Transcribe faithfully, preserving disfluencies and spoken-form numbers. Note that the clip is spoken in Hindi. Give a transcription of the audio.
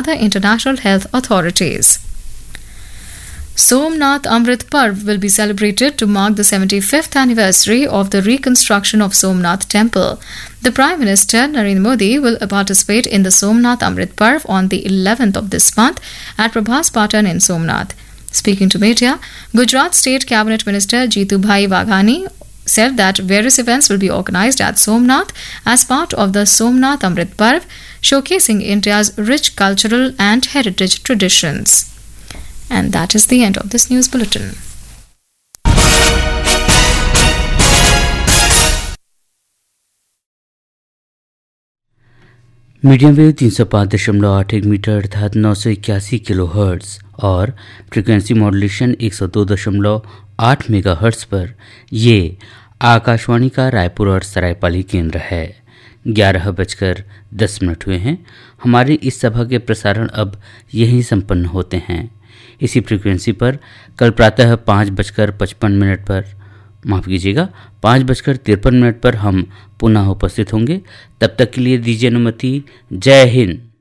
the international health authorities. Somnath Amrit Parv will be celebrated to mark the seventy-fifth anniversary of the reconstruction of Somnath Temple. The Prime Minister Narendra Modi will participate in the Somnath Amrit Parv on the eleventh of this month at Prabhas Patan in Somnath. Speaking to media, Gujarat State Cabinet Minister Jeetubhai Waghani said that various events will be organised at Somnath as part of the Somnath Amrit Parv, showcasing India's rich cultural and heritage traditions. And that is the end of this news bulletin. Medium wave तीन सौ पाँच दशमलव आठ एक मीटर अर्थात नौ सौ इक्यासी किलो हर्ट्स और फ्रिक्वेंसी मॉड्यूलेशन एक सौ दो दशमलव आठ मेगा हर्ट्स पर ये आकाशवाणी का रायपुर और सरायपाली केंद्र है। ग्यारह बजकर दस मिनट हुए हैं। हमारी इस सभा के प्रसारण अब यहीं संपन्न होते हैं। इसी फ्रीक्वेंसी पर कल प्रातः पाँच बजकर पचपन मिनट पर माफ़ कीजिएगा पाँच बजकर तिरपन मिनट पर हम पुनः उपस्थित होंगे। तब तक के लिए दीजिए अनुमति। जय हिंद।